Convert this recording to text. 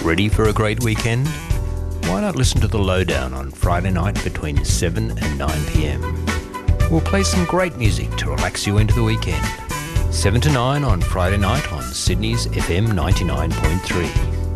Ready for a great weekend? Why not listen to The Lowdown on Friday night between 7 and 9 p.m. We'll play some great music to relax you into the weekend. 7 to 9 on Friday night on Sydney's FM 99.3.